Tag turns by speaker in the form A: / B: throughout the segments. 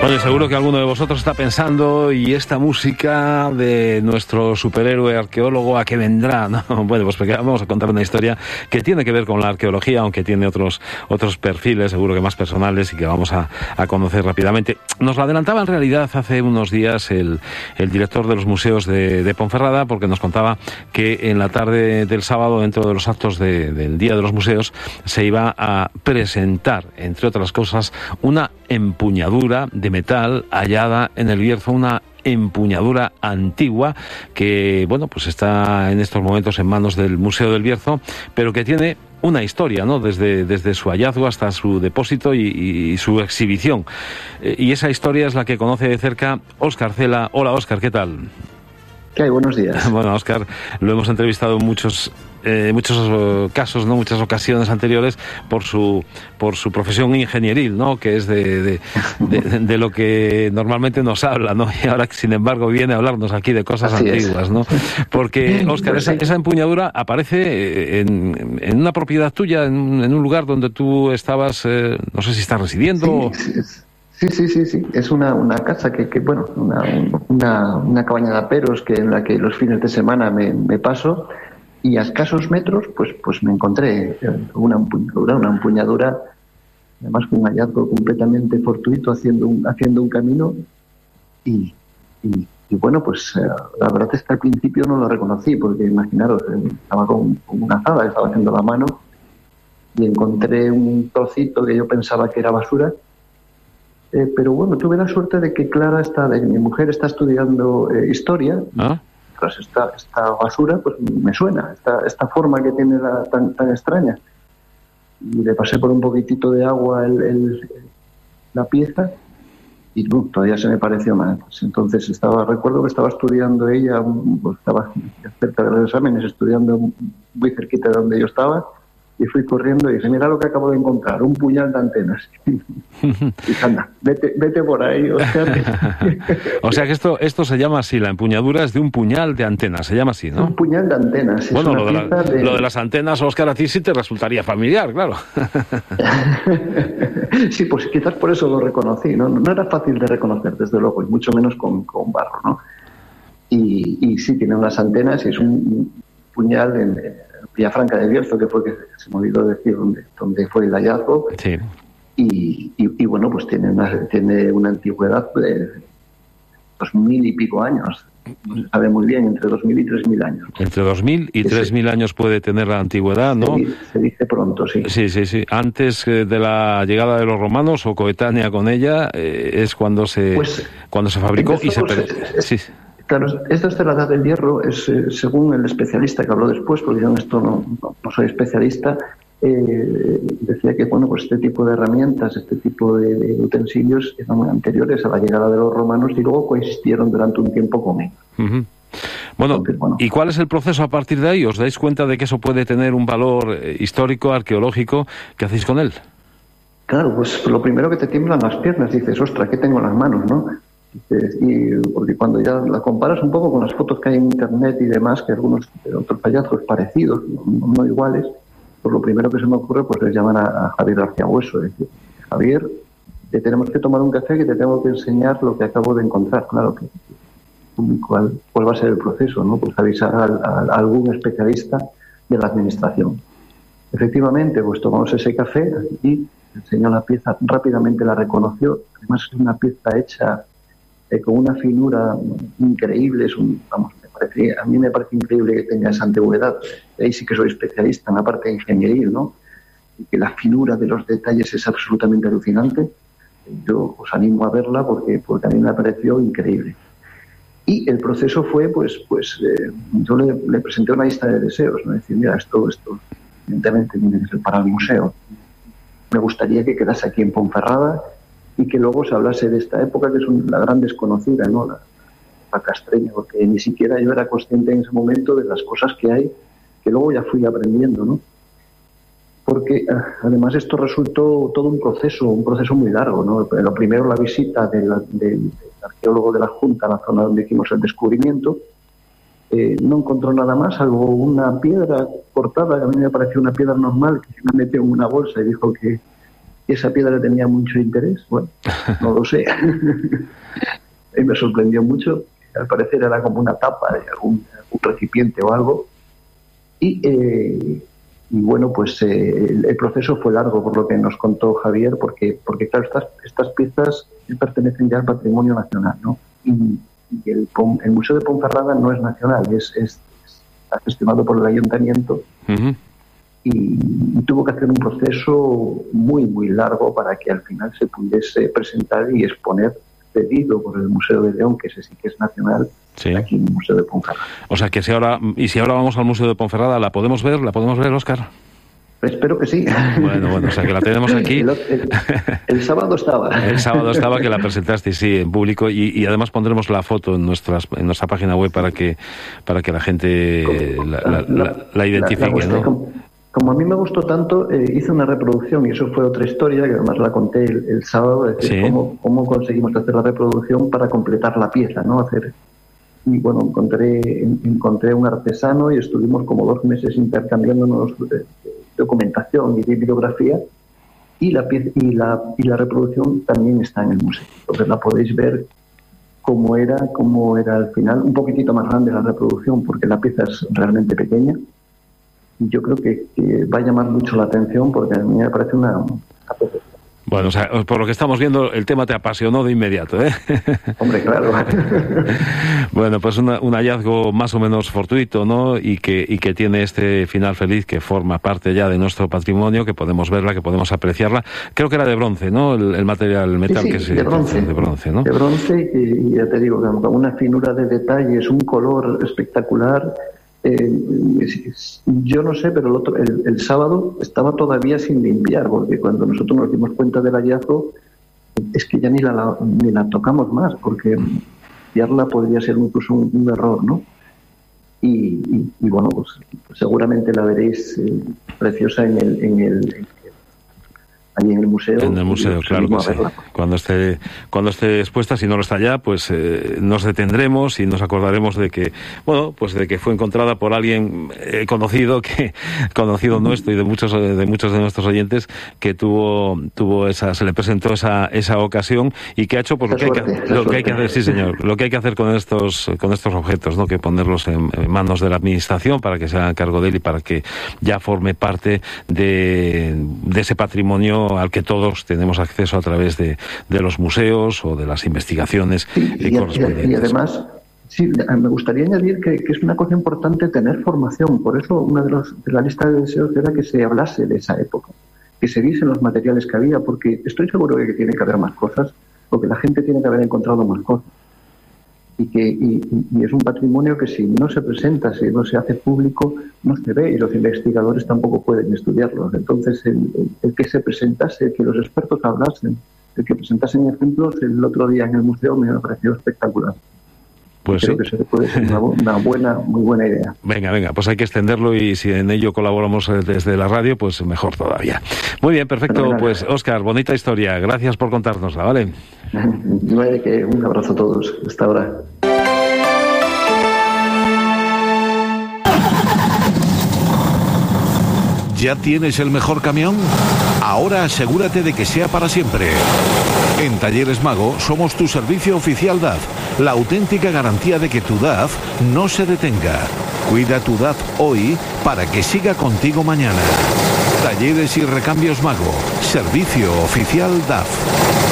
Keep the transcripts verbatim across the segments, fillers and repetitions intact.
A: Bueno, seguro que alguno de vosotros está pensando, ¿y esta música de nuestro superhéroe arqueólogo a qué vendrá? ¿No? Bueno, pues porque vamos a contar una historia que tiene que ver con la arqueología, aunque tiene otros otros perfiles, seguro que más personales, y que vamos a, a conocer rápidamente. Nos lo adelantaba en realidad hace unos días el, el director de los museos de, de Ponferrada, porque nos contaba que en la tarde del sábado, dentro de los actos de, del Día de los Museos, se iba a presentar, entre otras cosas, una empuñadura de metal hallada en el Bierzo, una empuñadura antigua que, bueno, pues está en estos momentos en manos del Museo del Bierzo, pero que tiene una historia, ¿no? Desde, desde su hallazgo hasta su depósito y, y su exhibición. Eh, y esa historia es la que conoce de cerca Óscar Cela. Hola, Óscar, ¿qué tal?
B: ¿Qué hay? Buenos días.
A: Bueno, Óscar, lo hemos entrevistado en muchos eh, muchos uh, casos, no, muchas ocasiones anteriores por su por su profesión ingenieril, ¿no? Que es de de, de, de, de lo que normalmente nos habla, ¿no? Y ahora, sin embargo, viene a hablarnos aquí de cosas Así antiguas, es. ¿no? Porque, Óscar, esa, esa empuñadura aparece en, en una propiedad tuya, en, en un lugar donde tú estabas, eh, no sé si estás residiendo.
B: Sí, sí, sí. Sí, sí, sí, sí. Es una, una casa que, que bueno, una, una, una cabaña de aperos que en la que los fines de semana me, me paso, y a escasos metros pues pues me encontré una empuñadura, una empuñadura, además fue un hallazgo completamente fortuito haciendo un, haciendo un camino y, y, y bueno, pues eh, la verdad es que al principio no lo reconocí porque imaginaros, estaba con, con una azada, estaba haciendo la mano y encontré un trocito que yo pensaba que era basura. Eh, pero bueno, tuve la suerte de que Clara, está, de, mi mujer, está estudiando eh, historia. ¿Ah? Tras esta, esta basura, pues me suena, esta, esta forma que tiene la, tan, tan extraña. Y le pasé por un poquitito de agua el, el, la pieza y uh, todavía se me pareció mal. Pues entonces estaba, recuerdo que estaba estudiando ella, pues estaba cerca de los exámenes, estudiando muy cerquita de donde yo estaba. Y fui corriendo y dije, mira lo que acabo de encontrar, un puñal de antenas. Y anda, vete, vete por ahí, o sea...
A: o sea que esto esto se llama así, la empuñadura es de un puñal de antenas, se llama así, ¿no?
B: Un puñal de antenas.
A: Bueno,
B: es
A: lo,
B: una
A: de la,
B: de...
A: lo de las antenas, Óscar, a ti sí te resultaría familiar, claro.
B: Sí, pues quizás por eso lo reconocí, ¿no? No era fácil de reconocer, desde luego, y mucho menos con, con barro, ¿no? Y, y sí, tiene unas antenas y es un puñal en... Villafranca del Bierzo, que fue que se me olvidó decir dónde, dónde fue el hallazgo. Sí. Y, y, y bueno, pues tiene una, tiene una antigüedad de dos mil y pico años. No se sabe muy bien, entre dos mil y tres mil años.
A: Entre dos mil y tres mil años puede tener la antigüedad, ¿no?
B: Se, se dice pronto, sí.
A: Sí, sí, sí. Antes de la llegada de los romanos o coetánea con ella, eh, es cuando se pues, cuando se fabricó y se... Per... Sí.
B: Claro, esto es de la Edad del Hierro, es eh, según el especialista que habló después, porque yo en esto no, no, no soy especialista, eh, decía que bueno, pues este tipo de herramientas, este tipo de, de utensilios eran muy anteriores a la llegada de los romanos y luego coexistieron durante un tiempo con ellos.
A: Uh-huh. Bueno, Entonces, bueno, ¿y cuál es el proceso a partir de ahí? ¿Os dais cuenta de que eso puede tener un valor eh, histórico, arqueológico? ¿Qué hacéis con él?
B: Claro, pues lo primero que te tiemblan las piernas, dices, ostras, ¿qué tengo en las manos, no? Y porque cuando ya la comparas un poco con las fotos que hay en internet y demás, que algunos otros hallazgos parecidos, no, no iguales, pues lo primero que se me ocurre pues es llamar a, a Javier García Hueso, es decir, Javier, te tenemos que tomar un café que te tengo que enseñar lo que acabo de encontrar. Claro que cuál, cuál va a ser el proceso, ¿no? Pues avisar a, a, a algún especialista de la administración. Efectivamente, pues tomamos ese café y enseñó la pieza, rápidamente la reconoció, además es una pieza hecha Eh, con una finura increíble, es un, vamos, me parece, a mí me parece increíble que tenga esa antigüedad. Ahí sí que soy especialista en la parte ingenieril, ¿no? Y que la finura de los detalles es absolutamente alucinante. Yo os animo a verla porque, porque a mí me pareció increíble. Y el proceso fue, pues, pues eh, yo le, le presenté una lista de deseos, ¿no? Decir, mira, esto, esto, evidentemente tiene que ser para el museo. Me gustaría que quedase aquí en Ponferrada y que luego se hablase de esta época que es una, la gran desconocida, ¿no? La, la castreña, porque ni siquiera yo era consciente en ese momento de las cosas que hay, que luego ya fui aprendiendo, ¿no? Porque además esto resultó todo un proceso, un proceso muy largo, ¿no? Lo primero, la visita del, del, del arqueólogo de la Junta a la zona donde hicimos el descubrimiento, eh, no encontró nada más, salvo una piedra cortada, que a mí me pareció una piedra normal, que se me metió en una bolsa y dijo que esa piedra tenía mucho interés. Bueno, no lo sé. Y me sorprendió mucho. Al parecer era como una tapa de algún, algún recipiente o algo. Y, eh, y bueno, pues eh, el, el proceso fue largo, por lo que nos contó Javier, porque, porque claro, estas, estas piezas pertenecen ya al patrimonio nacional, ¿no? Y, y el, el Museo de Ponferrada no es nacional, es, es, está gestionado por el ayuntamiento. Uh-huh. y, y tuvo que hacer un proceso muy, muy largo para que al final se pudiese presentar y exponer, pedido por el Museo de León, que ese sí que es nacional, sí, aquí en el Museo de Ponferrada.
A: O sea que si ahora, y si ahora vamos al Museo de Ponferrada, ¿la podemos ver? ¿La podemos ver, Óscar?
B: Espero que sí.
A: Bueno, bueno, o sea que la tenemos aquí.
B: El, el, el sábado estaba.
A: El sábado estaba, que la presentaste, sí, en público, y, y además pondremos la foto en nuestras en nuestra página web para que para que la gente la, la, la, la identifique,
B: la, la
A: ¿no?
B: Como, como a mí me gustó tanto, eh, hice una reproducción, y eso fue otra historia, que además la conté el, el sábado, es decir, sí, cómo, cómo conseguimos hacer la reproducción para completar la pieza, ¿no? Hacer... Y bueno, encontré, encontré un artesano y estuvimos como dos meses intercambiándonos eh, documentación y bibliografía, y la, pieza, y, la, y la reproducción también está en el museo. Entonces la podéis ver cómo era, cómo era al final, un poquitito más grande la reproducción, porque la pieza es realmente pequeña. Y yo creo que, que va a llamar mucho la atención, porque a mí me parece una... una
A: Bueno, o sea, por lo que estamos viendo, el tema te apasionó de inmediato, ¿eh?
B: Hombre, claro.
A: Bueno, pues una, un hallazgo más o menos fortuito, ¿no? Y que, y que tiene este final feliz, que forma parte ya de nuestro patrimonio, que podemos verla, que podemos apreciarla. Creo que era de bronce, ¿no? El, el material, el metal,
B: sí, sí,
A: que se...
B: de bronce.
A: De bronce, ¿no?
B: De bronce, y, y ya te digo, con una finura de detalles, un color espectacular. Eh, yo no sé, pero el, otro, el, el sábado estaba todavía sin limpiar, porque cuando nosotros nos dimos cuenta del hallazgo, es que ya ni la, ni la tocamos más, porque limpiarla podría ser incluso un, un error, ¿no? Y, y, y bueno, pues seguramente la veréis eh, preciosa en el, en el en allí en el museo.
A: En el museo, claro que sí. Cuando esté, cuando esté expuesta, si no lo está ya, pues eh, nos detendremos y nos acordaremos de que, bueno, pues de que fue encontrada por alguien eh, conocido, que conocido nuestro y de muchos de muchos de nuestros oyentes, que tuvo tuvo esa, se le presentó esa esa ocasión, y que ha hecho pues lo que, suerte, hay que, lo que hay que hacer, sí señor, lo que hay que hacer con estos con estos objetos, ¿no? Que ponerlos en, en manos de la administración para que se haga cargo de él y para que ya forme parte de, de ese patrimonio al que todos tenemos acceso a través de, de los museos o de las investigaciones
B: sí, y, correspondientes. Y, y además, sí, me gustaría añadir que, que es una cosa importante tener formación. Por eso una de, los, de la lista de deseos era que se hablase de esa época, que se viesen los materiales que había, porque estoy seguro de que tiene que haber más cosas, porque la gente tiene que haber encontrado más cosas. Y que y, y es un patrimonio que si no se presenta, si no se hace público, no se ve, y los investigadores tampoco pueden estudiarlos. Entonces, el, el, el que se presentase, que los expertos hablasen, el que presentasen ejemplos, el otro día en el museo me pareció espectacular.
A: Pues
B: creo
A: sí,
B: que se puede ser una, una buena, muy buena idea.
A: Venga, venga, pues hay que extenderlo, y si en ello colaboramos desde la radio, pues mejor todavía. Muy bien, perfecto. Fenomenal. Pues Óscar, bonita historia. Gracias por contárnosla, ¿vale?
B: Un abrazo a todos. Hasta ahora.
C: ¿Ya tienes el mejor camión? Ahora asegúrate de que sea para siempre. En Talleres Mago somos tu servicio oficial D A F, la auténtica garantía de que tu D A F no se detenga. Cuida tu D A F hoy para que siga contigo mañana. Talleres y Recambios Mago, servicio oficial D A F.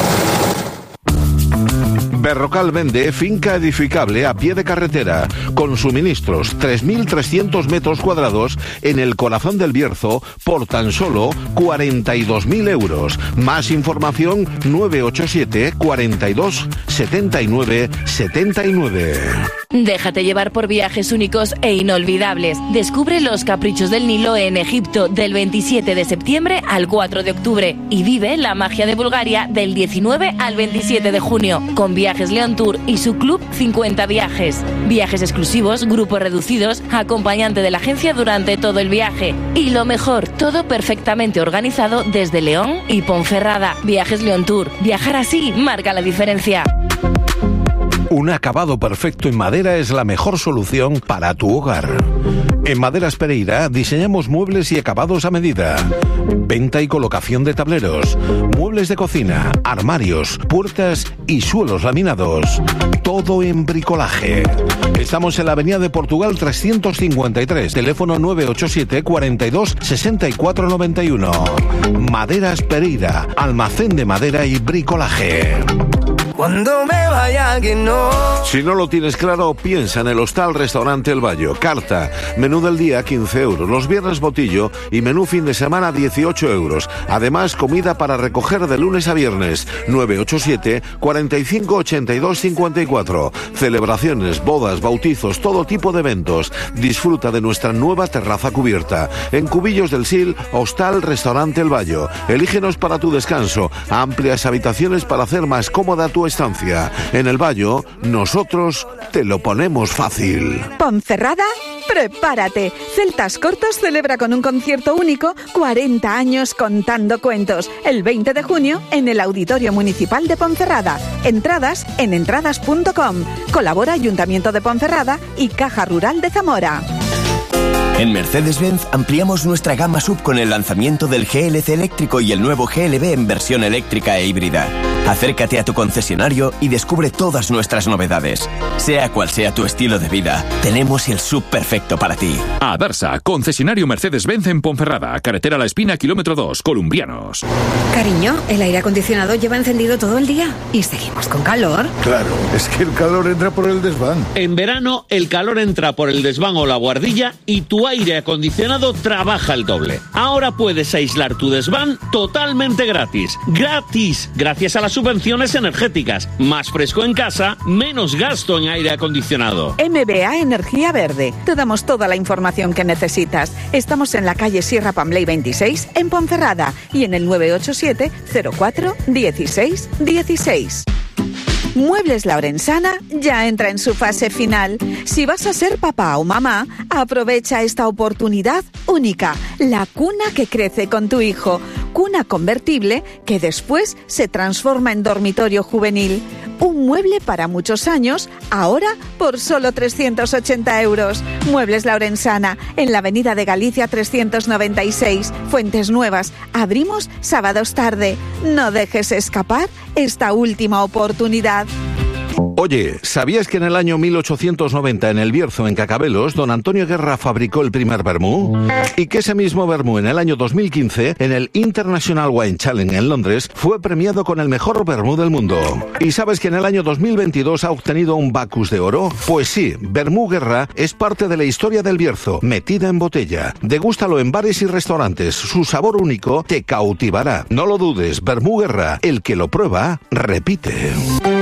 C: Berrocal vende finca edificable a pie de carretera, con suministros, tres mil trescientos metros cuadrados en el corazón del Bierzo por tan solo cuarenta y dos mil euros. Más información nueve ocho siete, cuarenta y dos, setenta y nueve, setenta y nueve.
D: Déjate llevar por viajes únicos e inolvidables. Descubre los caprichos del Nilo en Egipto del veintisiete de septiembre al cuatro de octubre y vive la magia de Bulgaria del diecinueve al veintisiete de junio con Viajes León Tour y su club cincuenta viajes. Viajes exclusivos, grupos reducidos, acompañante de la agencia durante todo el viaje. Y lo mejor, todo perfectamente organizado desde León y Ponferrada. Viajes León Tour. Viajar así marca la diferencia.
C: Un acabado perfecto en madera es la mejor solución para tu hogar. En Maderas Pereira diseñamos muebles y acabados a medida. Venta y colocación de tableros, muebles de cocina, armarios, puertas y suelos laminados. Todo en bricolaje. Estamos en la avenida de Portugal trescientos cincuenta y tres, teléfono nueve ocho siete, cuarenta y dos, sesenta y cuatro noventa y uno. Maderas Pereira, almacén de madera y bricolaje.
E: Cuando me vaya que no.
C: Si no lo tienes claro, piensa en el Hostal Restaurante El Bayo. Carta, menú del día quince euros, los viernes botillo y menú fin de semana dieciocho euros. Además, comida para recoger de lunes a viernes. nueve ocho siete, cuarenta y cinco, ochenta y dos, cincuenta y cuatro. Celebraciones, bodas, bautizos, todo tipo de eventos. Disfruta de nuestra nueva terraza cubierta. En Cubillos del Sil, Hostal Restaurante El Bayo. Elígenos para tu descanso. Amplias habitaciones para hacer más cómoda tu estancia. En El Bayo, nosotros te lo ponemos fácil.
F: Ponferrada, prepárate. Celtas Cortos celebra con un concierto único cuarenta años contando cuentos. El veinte de junio en el Auditorio Municipal de Ponferrada. Entradas en entradas punto com. Colabora Ayuntamiento de Ponferrada y Caja Rural de Zamora.
G: En Mercedes-Benz ampliamos nuestra gama sub con el lanzamiento del G L C eléctrico y el nuevo G L B en versión eléctrica e híbrida. Acércate a tu concesionario y descubre todas nuestras novedades. Sea cual sea tu estilo de vida, tenemos el sub perfecto para ti.
H: Adarsa, concesionario Mercedes-Benz en Ponferrada, carretera La Espina, kilómetro dos, Columbianos.
I: Cariño, el aire acondicionado lleva encendido todo el día y seguimos con calor.
J: Claro, es que el calor entra por el desván.
K: En verano, el calor entra por el desván o la guardilla y tu aire acondicionado trabaja el doble. Ahora puedes aislar tu desván totalmente gratis. ¡Gratis! Gracias a las subvenciones energéticas. Más fresco en casa, menos gasto en aire acondicionado.
F: M B A Energía Verde. Te damos toda la información que necesitas. Estamos en la calle Sierra Pambley veintiséis, en Ponferrada, y en el nueve ocho siete, cero cuatro, dieciséis, dieciséis. Muebles La Orensana ya entra en su fase final. Si vas a ser papá o mamá, aprovecha esta oportunidad única. La cuna que crece con tu hijo. Cuna convertible que después se transforma en dormitorio juvenil. Un mueble para muchos años, ahora por solo trescientos ochenta euros. Muebles La Orensana, en la avenida de Galicia trescientos noventa y seis, Fuentes Nuevas. Abrimos sábados tarde. No dejes escapar esta última oportunidad.
C: Oye, ¿sabías que en el año mil ochocientos noventa en el Bierzo, en Cacabelos, don Antonio Guerra fabricó el primer vermú? Y que ese mismo vermú en el año dos mil quince, en el International Wine Challenge en Londres, fue premiado con el mejor vermú del mundo. ¿Y sabes que en el año dos mil veintidós ha obtenido un Bacus de oro? Pues sí, Vermú Guerra es parte de la historia del Bierzo, metida en botella. Degústalo en bares y restaurantes, su sabor único te cautivará. No lo dudes, Vermú Guerra, el que lo prueba, repite.